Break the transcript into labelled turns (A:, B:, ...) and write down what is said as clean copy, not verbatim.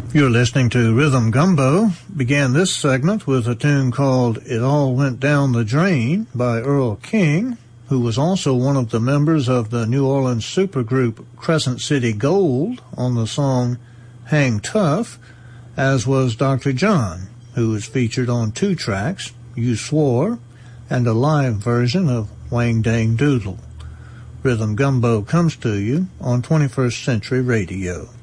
A: You're listening to Rhythm Gumbo. Began this segment with a tune called It All Went Down the Drain by Earl King, who was also one of the members of the New Orleans supergroup Crescent City Gold on the song Hang Tough, as was Dr. John, who was featured on 2 tracks, You Swore, and a live version of Wang Dang Doodle. Rhythm Gumbo comes to you on 21st Century Radio.